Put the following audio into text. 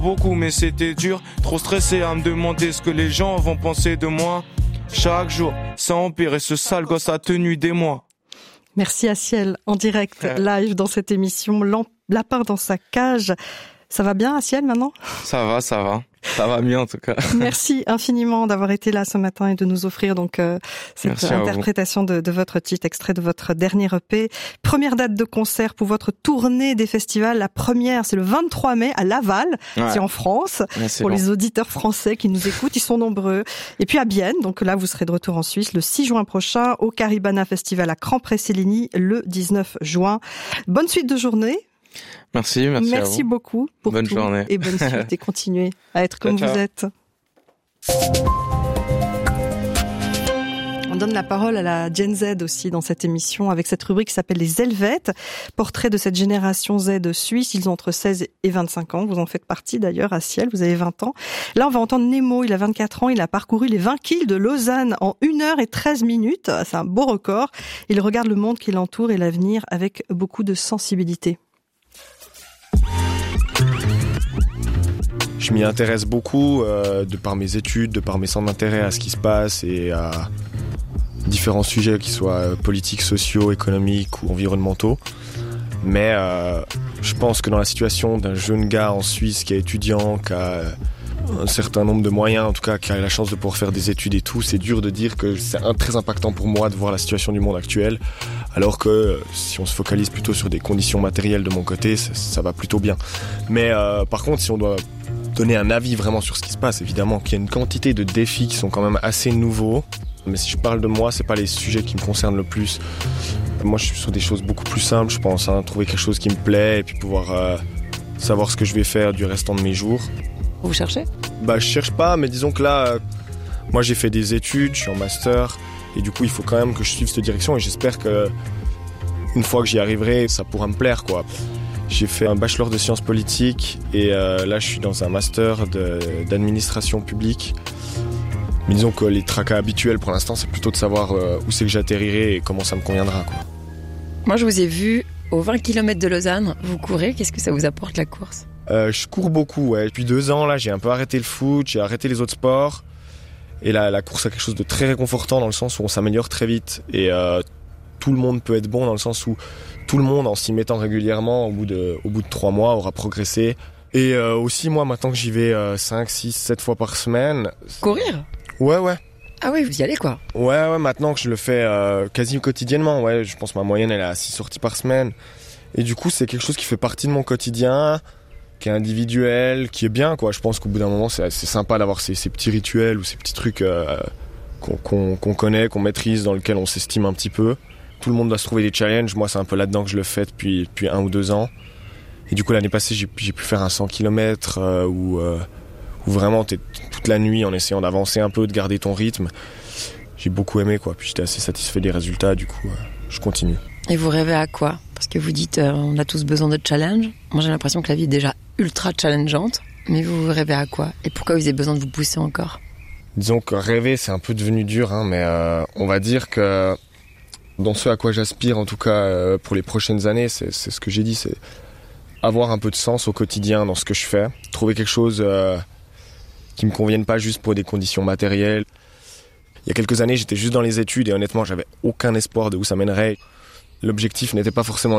Beaucoup, mais c'était dur, trop stressé à me demander ce que les gens vont penser de moi. Chaque jour, ça empire et ce sale gosse a tenu des mois. Merci à Ciel, en direct, live dans cette émission, Lapin dans sa cage. Ça va bien, Ciel, maintenant ? Ça va. Ça va mieux en tout cas. Merci infiniment d'avoir été là ce matin et de nous offrir donc cette interprétation de votre titre, extrait de votre dernier EP. Première date de concert pour votre tournée des festivals. La première, c'est le 23 mai à Laval, c'est en France. Ouais, c'est pour les auditeurs français qui nous écoutent, ils sont nombreux. Et puis à Bienne, donc là vous serez de retour en Suisse le 6 juin prochain, au Caribana Festival à Crampres-Céligny le 19 juin. Bonne suite de journée. Merci à vous. Merci beaucoup pour bonne tout journée. Et bonne suite et continuez à être comme vous êtes. On donne la parole à la Gen Z aussi dans cette émission avec cette rubrique qui s'appelle les Helvètes, portrait de cette génération Z suisse. Ils ont entre 16 et 25 ans. Vous en faites partie d'ailleurs à Ciel, vous avez 20 ans. Là, on va entendre Nemo, il a 24 ans, il a parcouru les 20 kills de Lausanne en 1h13. C'est un beau record. Il regarde le monde qui l'entoure et l'avenir avec beaucoup de sensibilité. Je m'y intéresse beaucoup de par mes études, de par mes centres d'intérêt à ce qui se passe et à différents sujets qui soient politiques, sociaux, économiques ou environnementaux. Mais je pense que dans la situation d'un jeune gars en Suisse qui est étudiant, qui a un certain nombre de moyens, en tout cas qui a la chance de pouvoir faire des études et tout, c'est dur de dire que c'est très impactant pour moi de voir la situation du monde actuel, alors que si on se focalise plutôt sur des conditions matérielles de mon côté, ça va plutôt bien. Mais par contre, si on doit donner un avis vraiment sur ce qui se passe, évidemment qu'il y a une quantité de défis qui sont quand même assez nouveaux, mais si je parle de moi, c'est pas les sujets qui me concernent le plus. Moi, je suis sur des choses beaucoup plus simples, je pense, trouver quelque chose qui me plaît et puis pouvoir savoir ce que je vais faire du restant de mes jours. Vous cherchez ? Je cherche pas, mais disons que là, moi j'ai fait des études, je suis en master, et du coup il faut quand même que je suive cette direction, et j'espère que une fois que j'y arriverai, ça pourra me plaire, quoi. J'ai fait un bachelor de sciences politiques, et là je suis dans un master d'administration publique. Mais disons que les tracas habituels pour l'instant, c'est plutôt de savoir où c'est que j'atterrirai et comment ça me conviendra, quoi. Moi je vous ai vu aux 20 km de Lausanne, vous courez, qu'est-ce que ça vous apporte la course ? Je cours beaucoup, ouais. Depuis 2 ans, là, j'ai un peu arrêté le foot, j'ai arrêté les autres sports. Et là, la course a quelque chose de très réconfortant dans le sens où on s'améliore très vite. Et tout le monde peut être bon dans le sens où tout le monde, en s'y mettant régulièrement, au bout de 3 mois, aura progressé. Et aussi, moi, maintenant que j'y vais 5, 6, 7 fois par semaine... Courir ? Ouais. Ah oui, vous y allez, quoi ? Ouais, maintenant que je le fais quasi quotidiennement, ouais. Je pense que ma moyenne, elle est à 6 sorties par semaine. Et du coup, c'est quelque chose qui fait partie de mon quotidien, qui est individuel, qui est bien, quoi. Je pense qu'au bout d'un moment, c'est sympa d'avoir ces petits rituels ou ces petits trucs qu'on connaît, qu'on maîtrise, dans lesquels on s'estime un petit peu. Tout le monde doit se trouver des challenges. Moi, c'est un peu là-dedans que je le fais depuis 1 ou 2 ans. Et du coup, l'année passée, j'ai pu faire un 100 km où vraiment t'es toute la nuit en essayant d'avancer un peu, de garder ton rythme. J'ai beaucoup aimé, quoi. Puis j'étais assez satisfait des résultats, du coup, je continue. Et vous rêvez à quoi ? Parce que vous dites, on a tous besoin de challenge. Moi, j'ai l'impression que la vie est déjà ultra challengeante. Mais vous rêvez à quoi ? Et pourquoi vous avez besoin de vous pousser encore ? Disons que rêver, c'est un peu devenu dur, mais on va dire que dans ce à quoi j'aspire, en tout cas pour les prochaines années, c'est ce que j'ai dit, c'est avoir un peu de sens au quotidien dans ce que je fais. Trouver quelque chose qui me convienne pas juste pour des conditions matérielles. Il y a quelques années, j'étais juste dans les études et honnêtement, j'avais aucun espoir de où ça mènerait. L'objectif n'était pas forcément